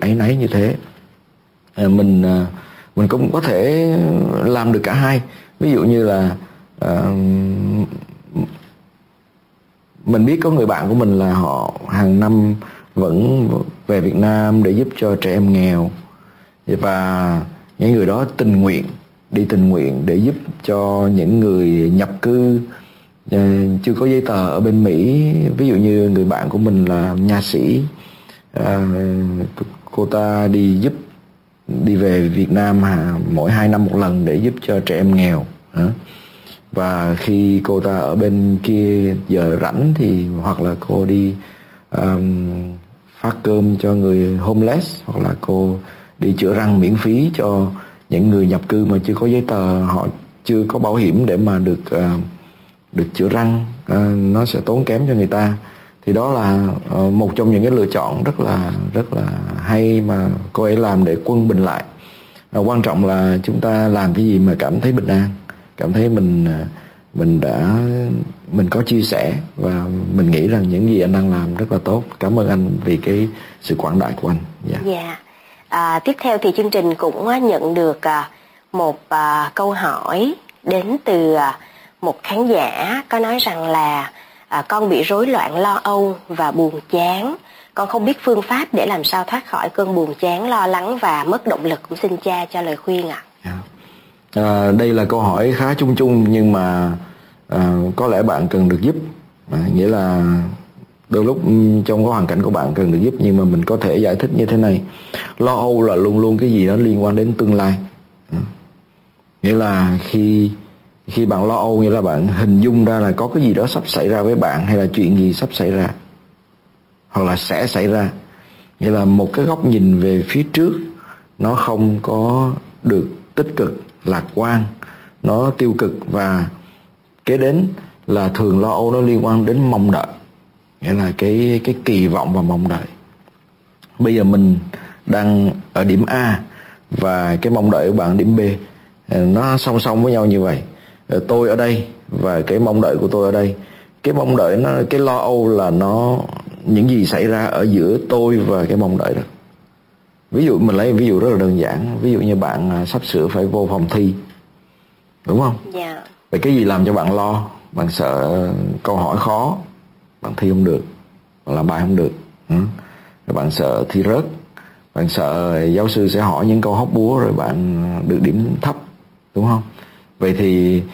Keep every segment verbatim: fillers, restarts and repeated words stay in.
áy náy như thế. À, mình à, mình cũng có thể làm được cả hai. Ví dụ như là à, mình biết có người bạn của mình là họ hàng năm vẫn về Việt Nam để giúp cho trẻ em nghèo, và những người đó tình nguyện đi tình nguyện để giúp cho những người nhập cư uh, chưa có giấy tờ ở bên Mỹ. Ví dụ như người bạn của mình là nha sĩ, uh, cô ta đi giúp đi về Việt Nam à, mỗi hai năm một lần để giúp cho trẻ em nghèo. uh. Và khi cô ta ở bên kia giờ rảnh thì hoặc là cô đi um, phát cơm cho người homeless, hoặc là cô đi chữa răng miễn phí cho những người nhập cư mà chưa có giấy tờ, họ chưa có bảo hiểm để mà được uh, được chữa răng, uh, nó sẽ tốn kém cho người ta. Thì đó là uh, một trong những cái lựa chọn rất là rất là hay mà cô ấy làm để quân bình lại. Uh, quan trọng là chúng ta làm cái gì mà cảm thấy bình an, cảm thấy mình uh, mình đã mình có chia sẻ, và mình nghĩ rằng những gì anh đang làm rất là tốt. Cảm ơn anh vì cái sự quảng đại của anh. Dạ. Yeah. Yeah. À, tiếp theo thì chương trình cũng nhận được à, một à, câu hỏi đến từ à, một khán giả có nói rằng là à, con bị rối loạn lo âu và buồn chán. Con không biết phương pháp để làm sao thoát khỏi cơn buồn chán, lo lắng và mất động lực, cũng xin cha cho lời khuyên ạ. Yeah. À, đây là câu hỏi khá chung chung, nhưng mà à, có lẽ bạn cần được giúp. À, nghĩa là đôi lúc trong cái hoàn cảnh của bạn cần được giúp, nhưng mà mình có thể giải thích như thế này. Lo âu là luôn luôn cái gì đó liên quan đến tương lai. À, nghĩa là khi khi bạn lo âu, nghĩa là bạn hình dung ra là có cái gì đó sắp xảy ra với bạn, hay là chuyện gì sắp xảy ra, hoặc là sẽ xảy ra. Nghĩa là một cái góc nhìn về phía trước nó không có được tích cực, lạc quan, nó tiêu cực. Và kế đến là thường lo âu nó liên quan đến mong đợi, nghĩa là cái cái kỳ vọng và mong đợi. Bây giờ mình đang ở điểm A và cái mong đợi của bạn điểm B, nó song song với nhau như vậy. Tôi ở đây và cái mong đợi của tôi ở đây. Cái mong đợi nó, cái lo âu là nó những gì xảy ra ở giữa tôi và cái mong đợi đó. Ví dụ mình lấy ví dụ rất là đơn giản. Ví dụ như bạn sắp sửa phải vô phòng thi, đúng không? Dạ. Yeah. Vậy cái gì làm cho bạn lo? Bạn sợ câu hỏi khó, bạn thi không được, bạn làm bài không được. Ừ. Rồi bạn sợ thi rớt, bạn sợ giáo sư sẽ hỏi những câu hóc búa rồi bạn được điểm thấp, đúng không? Vậy thì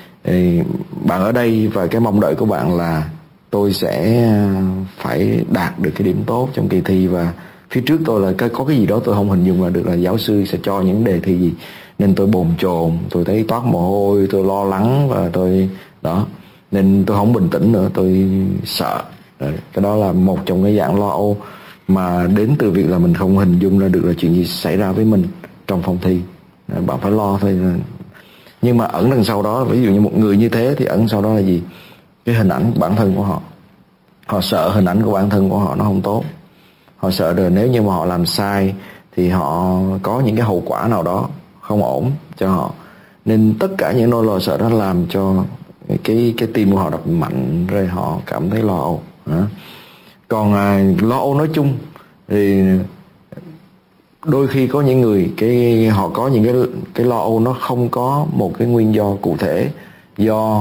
bạn ở đây và cái mong đợi của bạn là tôi sẽ phải đạt được cái điểm tốt trong kỳ thi, và phía trước tôi là có cái gì đó tôi không hình dung là được là giáo sư sẽ cho những đề thi gì, nên tôi bồn chồn, tôi thấy toát mồ hôi, tôi lo lắng, và tôi đó, nên tôi không bình tĩnh nữa, tôi sợ. Đấy, cái đó là một trong cái dạng lo âu mà đến từ việc là mình không hình dung ra được là chuyện gì xảy ra với mình trong phòng thi. Đấy, bạn phải lo thôi. Nhưng mà ẩn đằng sau đó, ví dụ như một người như thế thì ẩn sau đó là gì? Cái hình ảnh bản thân của họ. Họ sợ hình ảnh của bản thân của họ nó không tốt. Họ sợ rồi nếu như mà họ làm sai thì họ có những cái hậu quả nào đó không ổn cho họ. Nên tất cả những nỗi lo sợ đó làm cho cái cái tim của họ đập mạnh, rồi họ cảm thấy lo âu. Còn à, lo âu nói chung thì đôi khi có những người cái họ có những cái cái lo âu nó không có một cái nguyên do cụ thể, do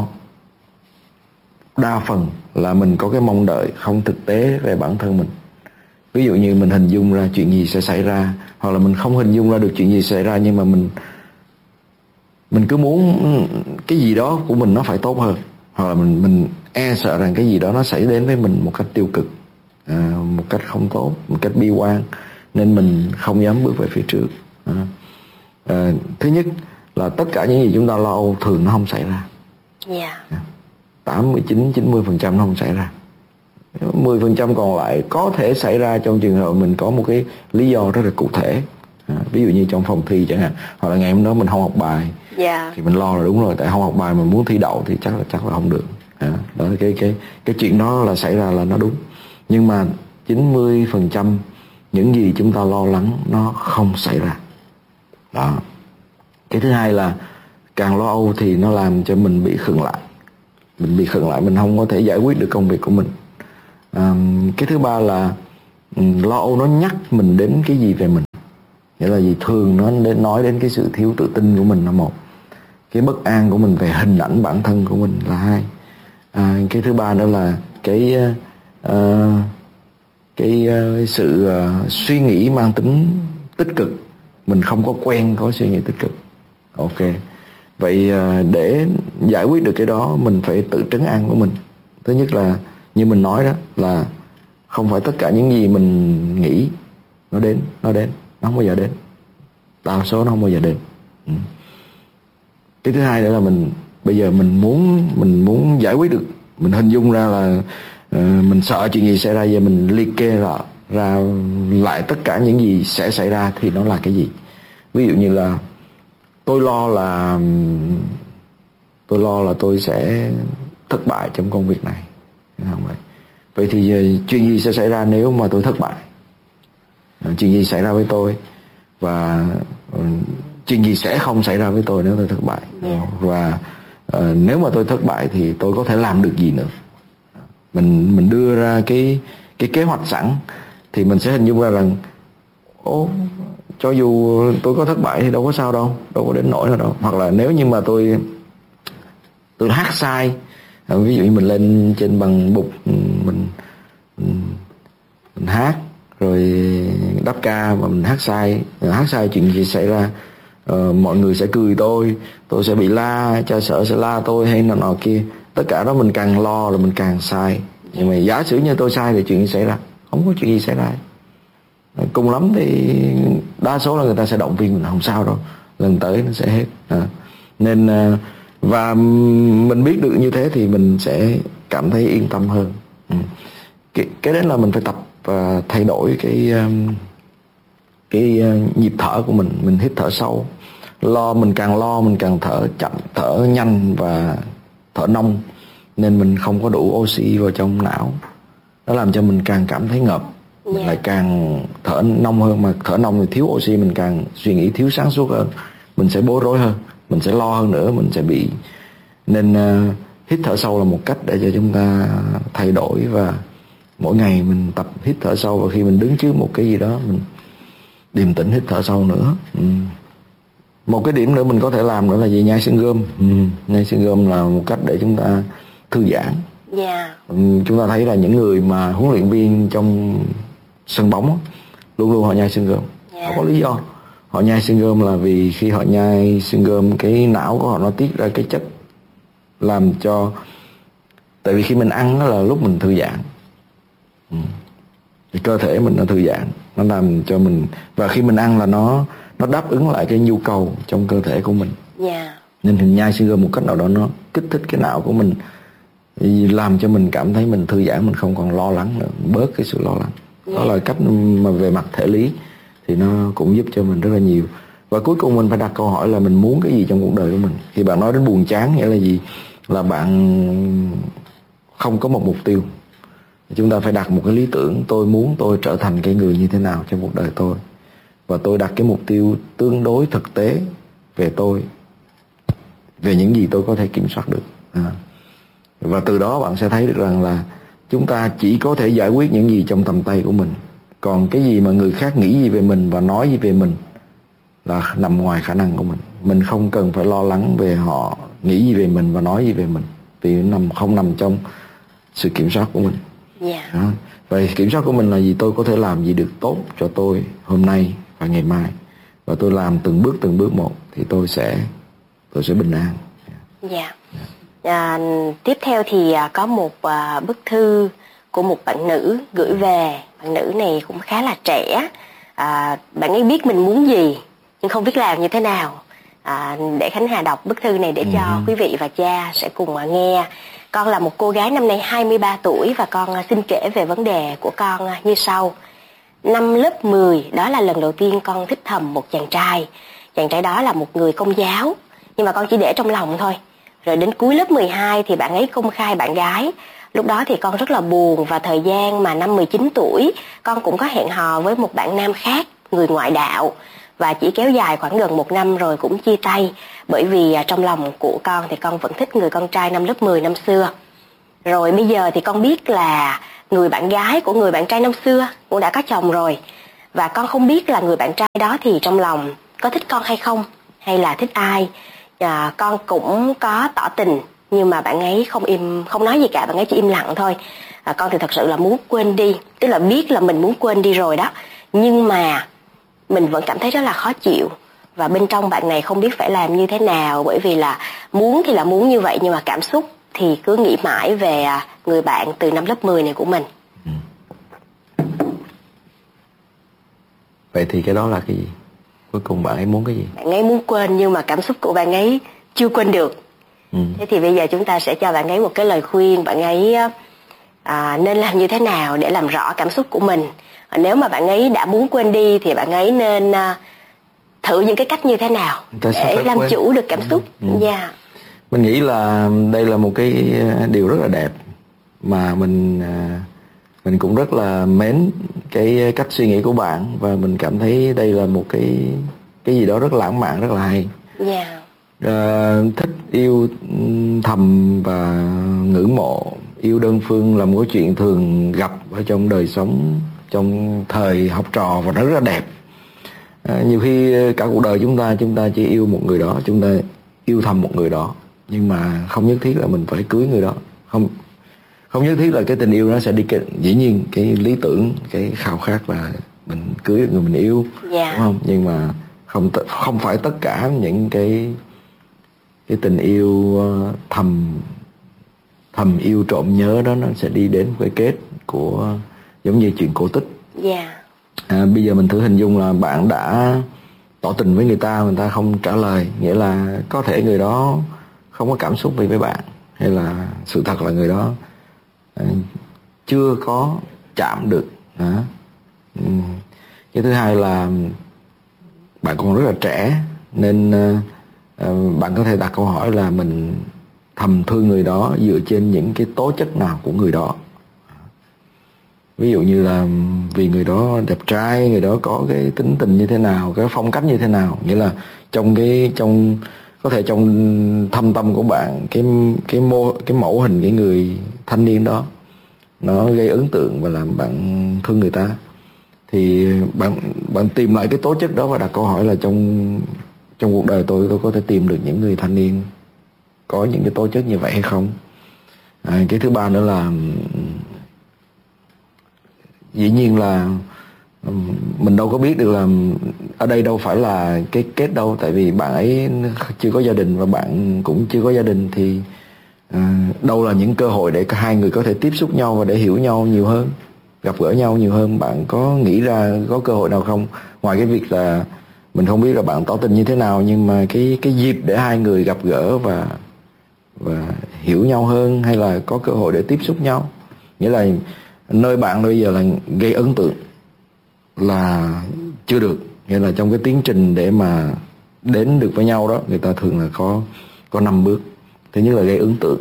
đa phần là mình có cái mong đợi không thực tế về bản thân mình. Ví dụ như mình hình dung ra chuyện gì sẽ xảy ra, hoặc là mình không hình dung ra được chuyện gì xảy ra, nhưng mà mình mình cứ muốn cái gì đó của mình nó phải tốt hơn, hoặc là mình mình e sợ rằng cái gì đó nó xảy đến với mình một cách tiêu cực, à, một cách không tốt, một cách bi quan, nên mình không dám bước về phía trước. À, à, thứ nhất là tất cả những gì chúng ta lo âu thường nó không xảy ra. Yeah. tám mươi chín, chín mươi phần trăm nó không xảy ra. mười phần trăm còn lại có thể xảy ra trong trường hợp mình có một cái lý do rất là cụ thể. À, ví dụ như trong phòng thi chẳng hạn, hoặc là ngày hôm đó mình không học bài, yeah. thì mình lo là đúng rồi, tại không học bài mà muốn thi đậu thì chắc là chắc là không được. À, đó là cái cái cái chuyện đó là xảy ra là nó đúng. Nhưng mà chín mươi phần trăm những gì chúng ta lo lắng nó không xảy ra. Đó. Cái thứ hai là càng lo âu thì nó làm cho mình bị khựng lại. Mình bị khựng lại, mình không có thể giải quyết được công việc của mình. À, cái thứ ba là lo âu nó nhắc mình đến cái gì về mình. Nghĩa là gì? Thường nó đến nói đến cái sự thiếu tự tin của mình là một, cái bất an của mình về hình ảnh bản thân của mình là hai, à, cái thứ ba nữa là cái uh, cái uh, sự uh, suy nghĩ mang tính tích cực. Mình không có quen có suy nghĩ tích cực. Ok, vậy uh, để giải quyết được cái đó mình phải tự trấn an của mình. Thứ nhất là như mình nói đó, là không phải tất cả những gì mình nghĩ nó đến, nó đến, nó không bao giờ đến. Đa số nó không bao giờ đến. Ừ. Cái thứ hai nữa là mình bây giờ mình muốn mình muốn giải quyết được, mình hình dung ra là uh, mình sợ chuyện gì xảy ra, giờ mình liệt kê ra, ra lại tất cả những gì sẽ xảy ra thì nó là cái gì. Ví dụ như là tôi lo là tôi lo là tôi sẽ thất bại trong công việc này. Không vậy. Vậy thì chuyện gì sẽ xảy ra nếu mà tôi thất bại? Chuyện gì xảy ra với tôi? Và uh, chuyện gì sẽ không xảy ra với tôi nếu tôi thất bại? Yeah. Và uh, nếu mà tôi thất bại thì tôi có thể làm được gì nữa? Mình mình đưa ra cái cái kế hoạch sẵn thì mình sẽ hình dung ra rằng ố, cho dù tôi có thất bại thì đâu có sao đâu, đâu có đến nỗi nào đâu. Hoặc là nếu như mà tôi tôi hát sai, ví dụ như mình lên trên bằng bục, mình mình, mình hát rồi đáp ca mà mình hát sai, hát sai chuyện gì xảy ra? Uh, mọi người sẽ cười tôi, tôi sẽ bị la, cha sở sẽ la tôi hay nào nọ kia. Tất cả đó mình càng lo rồi mình càng sai. Nhưng mà giả sử như tôi sai thì chuyện gì xảy ra? Không có chuyện gì xảy ra. Cùng lắm thì đa số là người ta sẽ động viên mình, không sao đâu, lần tới nó sẽ hết. À. Nên và mình biết được như thế thì mình sẽ cảm thấy yên tâm hơn. Ừ. Cái, cái đấy là mình phải tập uh, thay đổi cái um, cái uh, nhịp thở của mình. Mình hít thở sâu. Lo mình càng lo mình càng thở chậm, thở nhanh và thở nông, nên mình không có đủ oxy vào trong não. Nó làm cho mình càng cảm thấy ngợp. Mình yeah. lại càng thở nông hơn, mà thở nông thì thiếu oxy, mình càng suy nghĩ thiếu sáng suốt hơn, mình sẽ bối rối hơn, mình sẽ lo hơn nữa, mình sẽ bị. Nên uh, hít thở sâu là một cách để cho chúng ta thay đổi, và mỗi ngày mình tập hít thở sâu, và khi mình đứng trước một cái gì đó mình điềm tĩnh hít thở sâu nữa. Ừ. Một cái điểm nữa mình có thể làm nữa là gì? Nhai xương gươm. Ừ. Nhai xương gươm là một cách để chúng ta thư giãn. Yeah. Ừ. Chúng ta thấy là những người mà huấn luyện viên trong sân bóng luôn luôn họ nhai xương gươm. Yeah. Họ có lý do. Họ nhai xương gươm là vì khi họ nhai xương gươm, cái não của họ nó tiết ra cái chất làm cho, tại vì khi mình ăn đó là lúc mình thư giãn. Ừ. Thì cơ thể mình nó thư giãn, nó làm cho mình, và khi mình ăn là nó nó đáp ứng lại cái nhu cầu trong cơ thể của mình. Yeah. Nên hình nhai xương gươm một cách nào đó nó kích thích cái não của mình, làm cho mình cảm thấy mình thư giãn, mình không còn lo lắng nữa, bớt cái sự lo lắng. Yeah. Đó là cách mà về mặt thể lý thì nó cũng giúp cho mình rất là nhiều. Và cuối cùng mình phải đặt câu hỏi là mình muốn cái gì trong cuộc đời của mình. Khi bạn nói đến buồn chán nghĩa là gì? Là bạn không có một mục tiêu. Chúng ta phải đặt một cái lý tưởng, tôi muốn tôi trở thành cái người như thế nào trong cuộc đời tôi, và tôi đặt cái mục tiêu tương đối thực tế về tôi, về những gì tôi có thể kiểm soát được. À. Và từ đó bạn sẽ thấy được rằng là chúng ta chỉ có thể giải quyết những gì trong tầm tay của mình. Còn cái gì mà người khác nghĩ gì về mình và nói gì về mình là nằm ngoài khả năng của mình. Mình không cần phải lo lắng về họ nghĩ gì về mình và nói gì về mình, vì nằm không nằm trong sự kiểm soát của mình. Yeah. Đó. Vậy kiểm soát của mình là gì? Tôi có thể làm gì được tốt cho tôi hôm nay và ngày mai, và tôi làm từng bước từng bước một thì tôi sẽ tôi sẽ bình an. Dạ. Yeah. À, tiếp theo thì có một à, bức thư của một bạn nữ gửi về. Bạn nữ này cũng khá là trẻ. À, bạn ấy biết mình muốn gì nhưng không biết làm như thế nào. À, để Khánh Hà đọc bức thư này để cho ừ. quý vị và cha sẽ cùng nghe. Con là một cô gái năm nay hai mươi ba tuổi và con xin kể về vấn đề của con như sau. Năm lớp mười, đó là lần đầu tiên con thích thầm một chàng trai. Chàng trai đó là một người Công giáo, nhưng mà con chỉ để trong lòng thôi. Rồi đến cuối lớp mười hai thì bạn ấy công khai bạn gái. Lúc đó thì con rất là buồn, và thời gian mà năm mười chín tuổi con cũng có hẹn hò với một bạn nam khác, người ngoại đạo. Và chỉ kéo dài khoảng gần một năm rồi cũng chia tay. Bởi vì trong lòng của con thì con vẫn thích người con trai năm lớp mười năm xưa. Rồi bây giờ thì con biết là người bạn gái của người bạn trai năm xưa cũng đã có chồng rồi. và con không biết là người bạn trai đó thì trong lòng có thích con hay không, hay là thích ai. À, con cũng có tỏ tình nhưng mà bạn ấy không im không nói gì cả, bạn ấy chỉ im lặng thôi. À, con thì thật sự là muốn quên đi, tức là biết là mình muốn quên đi rồi đó, nhưng mà mình vẫn cảm thấy rất là khó chịu, và bên trong bạn này không biết phải làm như thế nào, bởi vì là muốn thì là muốn như vậy nhưng mà cảm xúc thì cứ nghĩ mãi về người bạn từ năm lớp mười này của mình. Ừ. Vậy thì cái đó là cái gì? Cuối cùng bạn ấy muốn cái gì? Bạn ấy muốn quên nhưng mà cảm xúc của bạn ấy chưa quên được. Ừ. Thế thì bây giờ chúng ta sẽ cho bạn ấy một cái lời khuyên, bạn ấy à, nên làm như thế nào để làm rõ cảm xúc của mình. À, nếu mà bạn ấy đã muốn quên đi thì bạn ấy nên à, thử những cái cách như thế nào để làm quên. chủ được cảm xúc. Ừ. Ừ. Yeah. Mình nghĩ là đây là một cái điều rất là đẹp, mà mình mình cũng rất là mến cái cách suy nghĩ của bạn, và mình cảm thấy đây là một cái cái gì đó rất lãng mạn, rất là hay. Yeah. À, thích yêu thầm và ngưỡng mộ, yêu đơn phương là một cái chuyện thường gặp ở trong đời sống, trong thời học trò, và nó rất là đẹp. À, nhiều khi cả cuộc đời chúng ta chúng ta chỉ yêu một người đó, chúng ta yêu thầm một người đó, nhưng mà không nhất thiết là mình phải cưới người đó, không không nhất thiết là cái tình yêu nó sẽ đi kèm. Dĩ nhiên cái lý tưởng, cái khao khát là mình cưới được người mình yêu, yeah. đúng không? Nhưng mà không không phải tất cả những cái cái tình yêu thầm thầm yêu trộm nhớ đó nó sẽ đi đến cái kết của giống như chuyện cổ tích. Yeah. À, bây giờ mình thử hình dung là bạn đã tỏ tình với người ta, người ta không trả lời, nghĩa là có thể người đó không có cảm xúc gì với bạn, hay là sự thật là người đó à, chưa có chạm được. À, cái thứ hai là bạn còn rất là trẻ, nên à, bạn có thể đặt câu hỏi là mình thầm thương người đó dựa trên những cái tố chất nào của người đó. Ví dụ như là vì người đó đẹp trai, người đó có cái tính tình như thế nào, cái phong cách như thế nào, nghĩa là trong cái trong có thể trong thâm tâm của bạn, cái cái mô cái mẫu hình cái người thanh niên đó nó gây ấn tượng và làm bạn thương người ta, thì bạn bạn tìm lại cái tố chất đó và đặt câu hỏi là trong trong cuộc đời tôi tôi có thể tìm được những người thanh niên có những cái tố chất như vậy hay không. À, cái thứ ba nữa là dĩ nhiên là mình đâu có biết được là ở đây đâu phải là cái kết đâu, tại vì bạn ấy chưa có gia đình và bạn cũng chưa có gia đình, thì à, đâu là những cơ hội để cả hai người có thể tiếp xúc nhau và để hiểu nhau nhiều hơn, gặp gỡ nhau nhiều hơn. Bạn có nghĩ ra có cơ hội nào không, ngoài cái việc là mình không biết là bạn tỏ tình như thế nào, nhưng mà cái cái dịp để hai người gặp gỡ và và hiểu nhau hơn, hay là có cơ hội để tiếp xúc nhau. Nghĩa là nơi bạn bây giờ là gây ấn tượng là chưa được, nghĩa là trong cái tiến trình để mà đến được với nhau đó, người ta thường là có có năm bước. Thứ nhất là gây ấn tượng,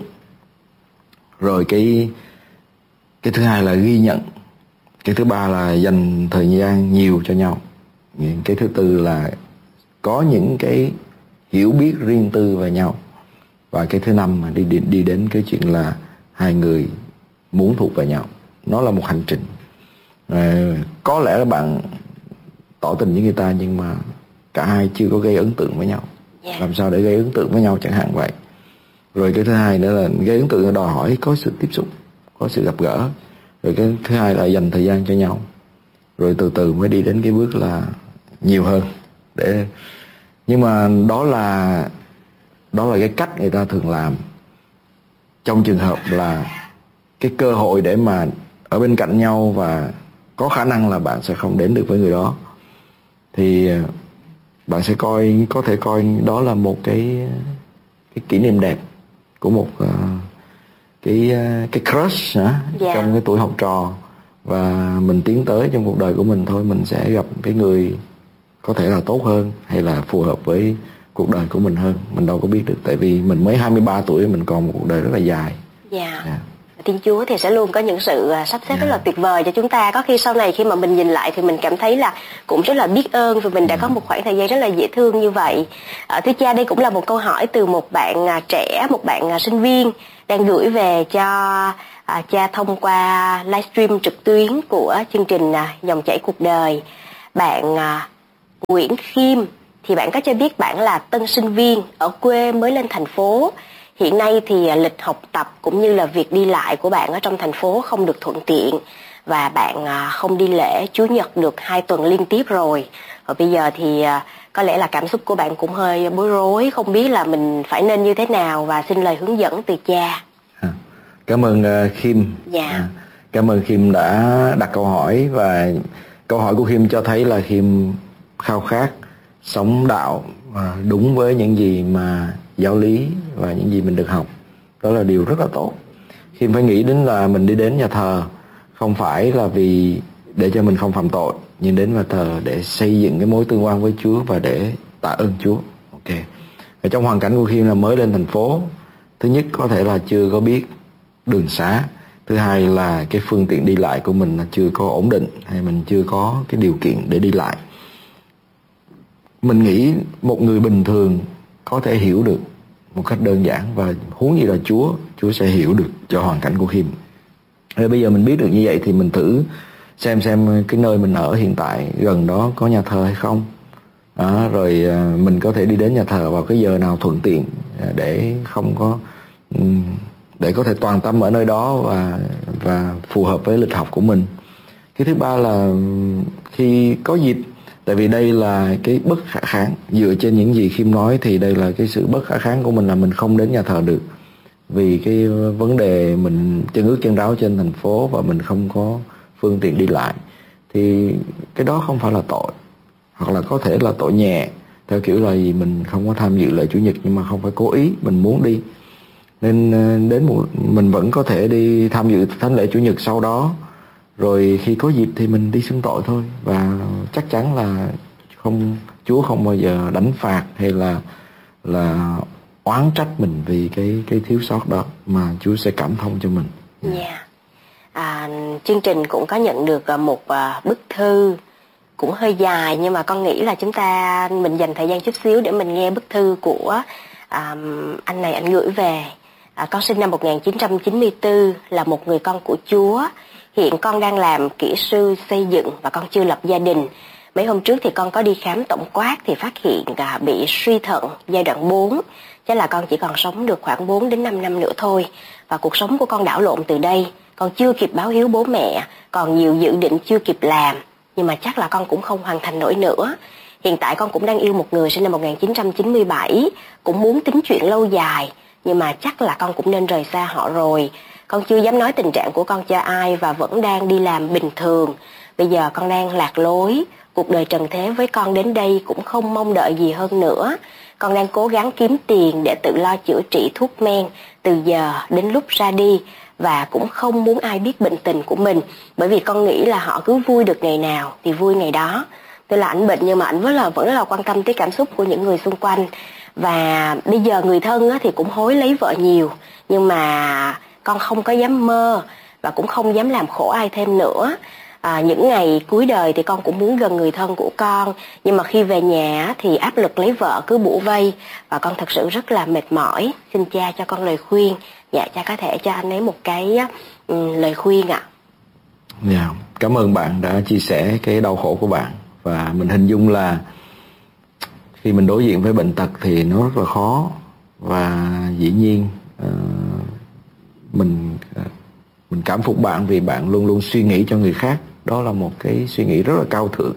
rồi cái cái thứ hai là ghi nhận, cái thứ ba là dành thời gian nhiều cho nhau, cái thứ tư là có những cái hiểu biết riêng tư về nhau, và cái thứ năm mà đi, đi đi đến cái chuyện là hai người muốn thuộc về nhau. Nó là một hành trình. À, có lẽ là bạn tỏ tình với người ta nhưng mà cả hai chưa có gây ấn tượng với nhau. Yeah. Làm sao để gây ấn tượng với nhau chẳng hạn vậy. Rồi cái thứ hai nữa là gây ấn tượng là đòi hỏi có sự tiếp xúc, có sự gặp gỡ. Rồi cái thứ hai là dành thời gian cho nhau. Rồi từ từ mới đi đến cái bước là nhiều hơn. Để nhưng mà đó là đó là cái cách người ta thường làm. Trong trường hợp là cái cơ hội để mà ở bên cạnh nhau và có khả năng là bạn sẽ không đến được với người đó, thì bạn sẽ coi có thể coi đó là một cái cái kỷ niệm đẹp của một uh, cái uh, cái crush hả? Yeah. Trong cái tuổi học trò, và mình tiến tới trong cuộc đời của mình thôi, mình sẽ gặp cái người có thể là tốt hơn hay là phù hợp với cuộc đời của mình hơn. Mình đâu có biết được, tại vì mình mới hai mươi ba tuổi, mình còn một cuộc đời rất là dài. Dạ. Yeah. Yeah. Thiên Chúa thì sẽ luôn có những sự sắp xếp yeah. rất là tuyệt vời cho chúng ta. Có khi sau này khi mà mình nhìn lại thì mình cảm thấy là cũng rất là biết ơn vì mình đã yeah. có một khoảng thời gian rất là dễ thương như vậy. À, thưa cha, đây cũng là một câu hỏi từ một bạn trẻ, một bạn sinh viên đang gửi về cho à, cha thông qua livestream trực tuyến của chương trình à, Dòng chảy cuộc đời. Bạn à, Nguyễn Khiêm thì bạn có cho biết bạn là tân sinh viên ở quê mới lên thành phố. Hiện nay thì à, lịch học tập cũng như là việc đi lại của bạn ở trong thành phố không được thuận tiện, và bạn à, không đi lễ Chủ nhật được hai tuần liên tiếp rồi. Và bây giờ thì à, có lẽ là cảm xúc của bạn cũng hơi bối rối, không biết là mình phải nên như thế nào, và xin lời hướng dẫn từ cha. À, cảm ơn uh, Khiêm. Dạ. À, cảm ơn Khiêm đã đặt câu hỏi, và câu hỏi của Khiêm cho thấy là Khiêm khao khát sống đạo và đúng với những gì mà giáo lý và những gì mình được học. Đó là điều rất là tốt. Khiêm phải nghĩ đến là mình đi đến nhà thờ không phải là vì để cho mình không phạm tội, nhưng đến nhà thờ để xây dựng cái mối tương quan với Chúa và để tạ ơn Chúa. Ok. Ở trong hoàn cảnh của Khiêm là mới lên thành phố, thứ nhất có thể là chưa có biết đường xá, thứ hai là cái phương tiện đi lại của mình là chưa có ổn định, hay mình chưa có cái điều kiện để đi lại. Mình nghĩ một người bình thường có thể hiểu được một cách đơn giản, và huống gì là Chúa, Chúa sẽ hiểu được cho hoàn cảnh của Khiêm. Rồi bây giờ mình biết được như vậy thì mình thử xem xem cái nơi mình ở hiện tại gần đó có nhà thờ hay không. Đó, rồi mình có thể đi đến nhà thờ vào cái giờ nào thuận tiện để không có để có thể toàn tâm ở nơi đó và và phù hợp với lịch học của mình. Cái thứ ba là khi có dịp, tại vì đây là cái bất khả kháng, dựa trên những gì Khiêm nói thì đây là cái sự bất khả kháng của mình là mình không đến nhà thờ được vì cái vấn đề mình chân ướt chân ráo trên thành phố và mình không có phương tiện đi lại, thì cái đó không phải là tội, hoặc là có thể là tội nhẹ theo kiểu là gì mình không có tham dự lễ Chủ nhật nhưng mà không phải cố ý, mình muốn đi nên đến một mình vẫn có thể đi tham dự thánh lễ Chủ nhật sau đó, rồi khi có dịp thì mình đi xưng tội thôi. Và chắc chắn là không Chúa không bao giờ đánh phạt hay là là oán trách mình vì cái cái thiếu sót đó, mà Chúa sẽ cảm thông cho mình. Dạ. Yeah. À, chương trình cũng có nhận được một bức thư cũng hơi dài, nhưng mà con nghĩ là chúng ta mình dành thời gian chút xíu để mình nghe bức thư của à, anh này. Anh gửi về: à, con sinh năm một nghìn chín trăm chín mươi tư, là một người con của Chúa. Hiện con đang làm kỹ sư xây dựng và con chưa lập gia đình. Mấy hôm trước thì con có đi khám tổng quát thì phát hiện à, bị suy thận giai đoạn bốn. Chắc là con chỉ còn sống được khoảng bốn đến năm năm nữa thôi. Và cuộc sống của con đảo lộn từ đây. Con chưa kịp báo hiếu bố mẹ, còn nhiều dự định chưa kịp làm, nhưng mà chắc là con cũng không hoàn thành nổi nữa. Hiện tại con cũng đang yêu một người sinh năm một nghìn chín trăm chín mươi bảy, cũng muốn tính chuyện lâu dài, nhưng mà chắc là con cũng nên rời xa họ rồi. Con chưa dám nói tình trạng của con cho ai và vẫn đang đi làm bình thường. Bây giờ con đang lạc lối, cuộc đời trần thế với con đến đây cũng không mong đợi gì hơn nữa. Con đang cố gắng kiếm tiền để tự lo chữa trị thuốc men từ giờ đến lúc ra đi, và cũng không muốn ai biết bệnh tình của mình, bởi vì con nghĩ là họ cứ vui được ngày nào thì vui ngày đó. Tức là ảnh bệnh nhưng mà ảnh vẫn là vẫn rất là quan tâm tới cảm xúc của những người xung quanh. Và bây giờ người thân thì cũng hối lấy vợ nhiều, nhưng mà con không có dám mơ và cũng không dám làm khổ ai thêm nữa. À, những ngày cuối đời thì con cũng muốn gần người thân của con, nhưng mà khi về nhà thì áp lực lấy vợ cứ bủa vây và con thật sự rất là mệt mỏi. Xin cha cho con lời khuyên. Dạ, cha có thể cho anh ấy một cái um, lời khuyên ạ. Dạ, cảm ơn bạn đã chia sẻ cái đau khổ của bạn. Và mình hình dung là khi mình đối diện với bệnh tật thì nó rất là khó. Và dĩ nhiên uh, mình uh, mình cảm phục bạn vì bạn luôn luôn suy nghĩ cho người khác. Đó là một cái suy nghĩ rất là cao thượng.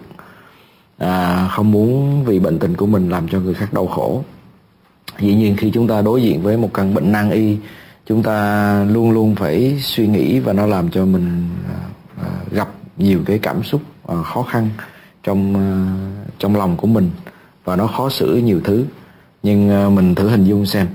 À, không muốn vì bệnh tình của mình làm cho người khác đau khổ. Dĩ nhiên khi chúng ta đối diện với một căn bệnh nan y, chúng ta luôn luôn phải suy nghĩ và nó làm cho mình à, gặp nhiều cái cảm xúc à, khó khăn trong à, trong lòng của mình, và nó khó xử nhiều thứ. Nhưng à, mình thử hình dung xem.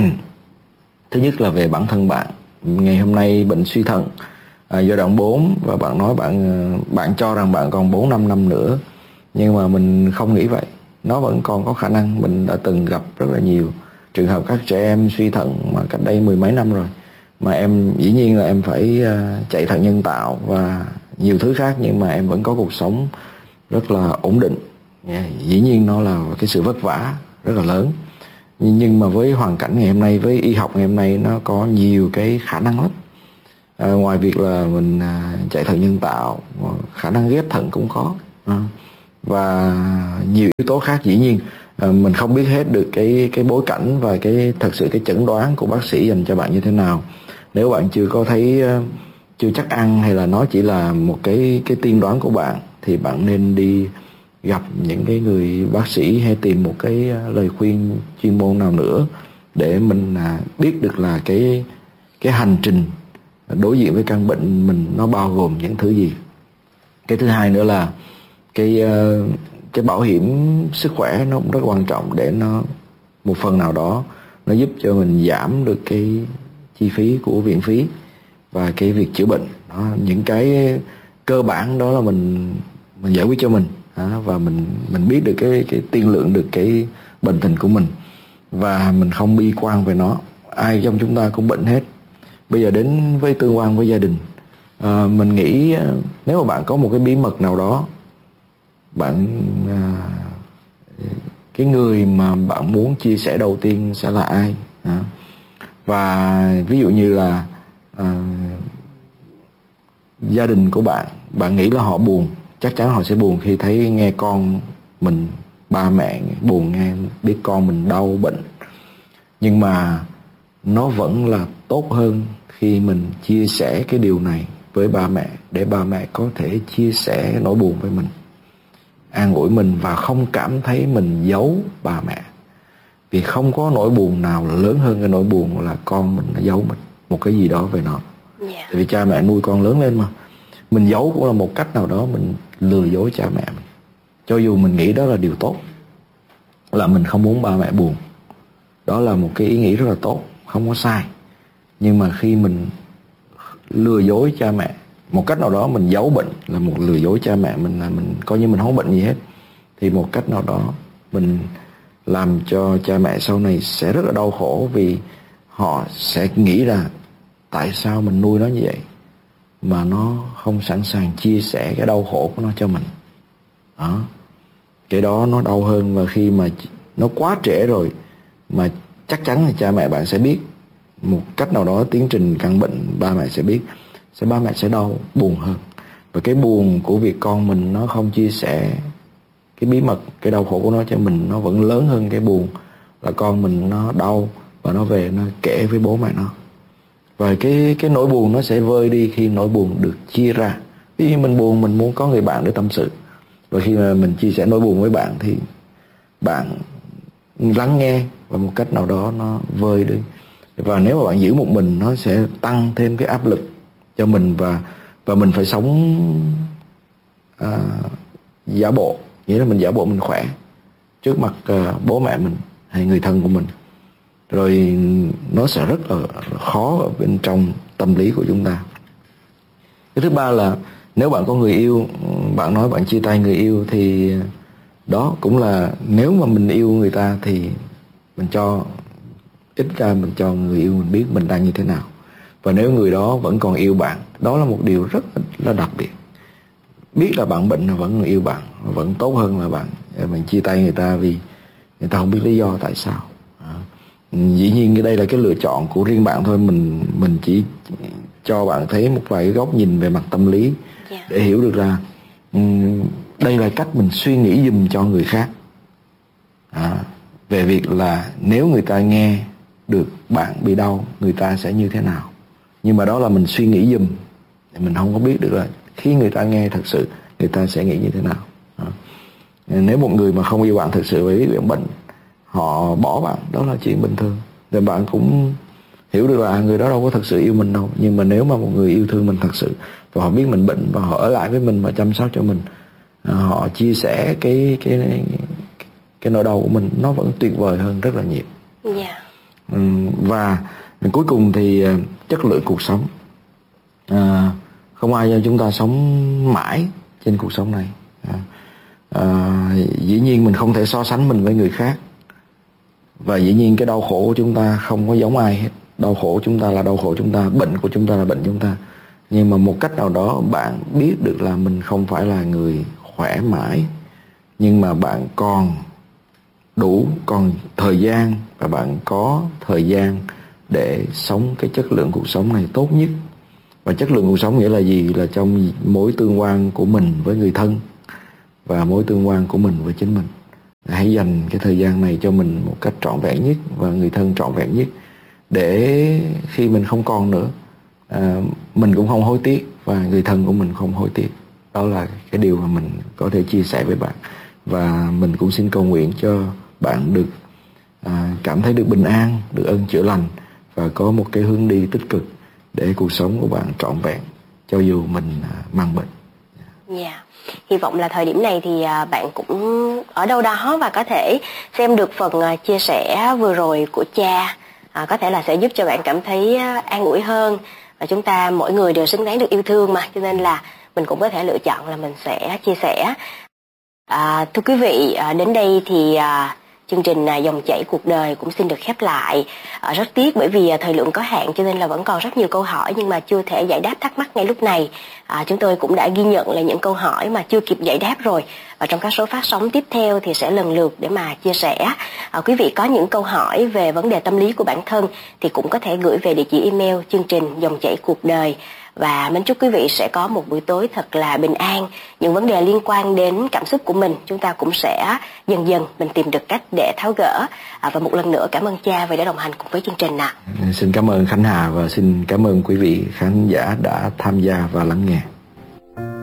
Thứ nhất là về bản thân bạn. Ngày hôm nay bệnh suy thận à, giai đoạn bốn, và bạn nói bạn bạn cho rằng bạn còn bốn năm năm nữa, nhưng mà mình không nghĩ vậy. Nó vẫn còn có khả năng. Mình đã từng gặp rất là nhiều trường hợp các trẻ em suy thận mà cách đây mười mấy năm rồi, mà em dĩ nhiên là em phải uh, chạy thận nhân tạo và nhiều thứ khác, nhưng mà em vẫn có cuộc sống rất là ổn định. Yeah, dĩ nhiên nó là cái sự vất vả rất là lớn, nhưng mà với hoàn cảnh ngày hôm nay, với y học ngày hôm nay, nó có nhiều cái khả năng lắm. À, ngoài việc là mình uh, chạy thận nhân tạo, khả năng ghép thận cũng có. À, và nhiều yếu tố khác. Dĩ nhiên à, mình không biết hết được cái cái bối cảnh và cái thật sự cái chẩn đoán của bác sĩ dành cho bạn như thế nào. Nếu bạn chưa có thấy chưa chắc ăn, hay là nó chỉ là một cái cái tiên đoán của bạn, thì bạn nên đi gặp những cái người bác sĩ hay tìm một cái lời khuyên chuyên môn nào nữa để mình à, biết được là cái cái hành trình đối diện với căn bệnh mình nó bao gồm những thứ gì. Cái thứ hai nữa là cái cái bảo hiểm sức khỏe nó cũng rất quan trọng, để nó một phần nào đó nó giúp cho mình giảm được cái chi phí của viện phí và cái việc chữa bệnh đó. Những cái cơ bản đó là mình mình giải quyết cho mình đó, và mình mình biết được cái cái tiên lượng được cái bệnh tình của mình, và mình không bi quan về nó. Ai trong chúng ta cũng bệnh hết. Bây giờ đến với tương quan với gia đình, à, mình nghĩ nếu mà bạn có một cái bí mật nào đó, bạn à, cái người mà bạn muốn chia sẻ đầu tiên sẽ là ai? À, và ví dụ như là à, gia đình của bạn, bạn nghĩ là họ buồn, chắc chắn họ sẽ buồn khi thấy nghe con mình, ba mẹ buồn nghe biết con mình đau bệnh. Nhưng mà nó vẫn là tốt hơn khi mình chia sẻ cái điều này với ba mẹ, để ba mẹ có thể chia sẻ nỗi buồn với mình, an ủi mình và không cảm thấy mình giấu ba mẹ. Vì không có nỗi buồn nào lớn hơn cái nỗi buồn là con mình nó giấu mình một cái gì đó về nó. Yeah. Vì cha mẹ nuôi con lớn lên mà. Mình giấu cũng là một cách nào đó mình lừa dối cha mẹ mình. Cho dù mình nghĩ đó là điều tốt, là mình không muốn ba mẹ buồn, đó là một cái ý nghĩ rất là tốt, không có sai. Nhưng mà khi mình lừa dối cha mẹ, một cách nào đó mình giấu bệnh là một lừa dối cha mẹ mình, là mình coi như mình không có bệnh gì hết, thì một cách nào đó mình làm cho cha mẹ sau này sẽ rất là đau khổ. Vì họ sẽ nghĩ là tại sao mình nuôi nó như vậy mà nó không sẵn sàng chia sẻ cái đau khổ của nó cho mình đó. Cái đó nó đau hơn. Và khi mà nó quá trễ rồi, mà chắc chắn là cha mẹ bạn sẽ biết một cách nào đó tiến trình căn bệnh, ba mẹ sẽ biết, sẽ ba mẹ sẽ đau buồn hơn. Và cái buồn của việc con mình nó không chia sẻ cái bí mật, cái đau khổ của nó cho mình, nó vẫn lớn hơn cái buồn là con mình nó đau và nó về nó kể với bố mẹ nó. Và cái cái nỗi buồn nó sẽ vơi đi khi nỗi buồn được chia ra. Ví dụ mình buồn, mình muốn có người bạn để tâm sự, và khi mà mình chia sẻ nỗi buồn với bạn thì bạn lắng nghe và một cách nào đó nó vơi đi. Và nếu mà bạn giữ một mình, nó sẽ tăng thêm cái áp lực cho mình, và và mình phải sống à, giả bộ, nghĩa là mình giả bộ mình khỏe trước mặt à, bố mẹ mình hay người thân của mình. Rồi nó sẽ rất là khó ở bên trong tâm lý của chúng ta. Cái thứ ba là nếu bạn có người yêu, bạn nói bạn chia tay người yêu, thì đó cũng là nếu mà mình yêu người ta thì mình cho ít ra mình cho người yêu mình biết mình đang như thế nào. Và nếu người đó vẫn còn yêu bạn, đó là một điều rất là đặc biệt. Biết là bạn bệnh vẫn yêu bạn, vẫn tốt hơn là bạn mình chia tay người ta vì người ta không biết lý do tại sao. Dĩ nhiên đây là cái lựa chọn của riêng bạn thôi. Mình mình chỉ cho bạn thấy một vài cái góc nhìn về mặt tâm lý để hiểu được là um, đây là cách mình suy nghĩ giùm cho người khác à, về việc là nếu người ta nghe được bạn bị đau, người ta sẽ như thế nào. Nhưng mà đó là mình suy nghĩ giùm, mình không có biết được là khi người ta nghe thật sự người ta sẽ nghĩ như thế nào à. Nếu một người mà không yêu bạn thật sự, với biết bệnh, họ bỏ bạn, đó là chuyện bình thường. Thì bạn cũng hiểu được là người đó đâu có thật sự yêu mình đâu. Nhưng mà nếu mà một người yêu thương mình thật sự, và họ biết mình bệnh và họ ở lại với mình và chăm sóc cho mình, họ chia sẻ cái cái cái, cái nỗi đau của mình, nó vẫn tuyệt vời hơn rất là nhiều. Yeah. Và cuối cùng thì chất lượng cuộc sống. À, không ai cho chúng ta sống mãi trên cuộc sống này. À, à, dĩ nhiên mình không thể so sánh mình với người khác. Và dĩ nhiên cái đau khổ của chúng ta không có giống ai hết. Đau khổ của chúng ta là đau khổ chúng ta, bệnh của chúng ta là bệnh chúng ta. Nhưng mà một cách nào đó bạn biết được là mình không phải là người khỏe mãi, nhưng mà bạn còn đủ, còn thời gian, và bạn có thời gian để sống cái chất lượng cuộc sống này tốt nhất. Và chất lượng cuộc sống nghĩa là gì? Là trong mối tương quan của mình với người thân, và mối tương quan của mình với chính mình. Hãy dành cái thời gian này cho mình một cách trọn vẹn nhất và người thân trọn vẹn nhất, để khi mình không còn nữa, à, mình cũng không hối tiếc và người thân của mình không hối tiếc. Đó là cái điều mà mình có thể chia sẻ với bạn. Và mình cũng xin cầu nguyện cho bạn được à, cảm thấy được bình an, được ơn chữa lành và có một cái hướng đi tích cực để cuộc sống của bạn trọn vẹn cho dù mình à, mang bệnh. Dạ, yeah. Hy vọng là thời điểm này thì à, bạn cũng ở đâu đó và có thể xem được phần à, chia sẻ vừa rồi của cha, à, có thể là sẽ giúp cho bạn cảm thấy à, an ủi hơn. Và chúng ta mỗi người đều xứng đáng được yêu thương mà, cho nên là mình cũng có thể lựa chọn là mình sẽ chia sẻ. À, thưa quý vị, à, đến đây thì à, chương trình à, Dòng chảy cuộc đời cũng xin được khép lại. À, rất tiếc bởi vì à, thời lượng có hạn cho nên là vẫn còn rất nhiều câu hỏi nhưng mà chưa thể giải đáp thắc mắc ngay lúc này. À, chúng tôi cũng đã ghi nhận là những câu hỏi mà chưa kịp giải đáp rồi. Và trong các số phát sóng tiếp theo thì sẽ lần lượt để mà chia sẻ. À, quý vị có những câu hỏi về vấn đề tâm lý của bản thân thì cũng có thể gửi về địa chỉ email chương trình Dòng chảy cuộc đời. Và mến chúc quý vị sẽ có một buổi tối thật là bình an. Những vấn đề liên quan đến cảm xúc của mình chúng ta cũng sẽ dần dần mình tìm được cách để tháo gỡ. À, và một lần nữa cảm ơn cha vì đã đồng hành cùng với chương trình ạ. Xin cảm ơn Khánh Hà và xin cảm ơn quý vị khán giả đã tham gia và lắng nghe.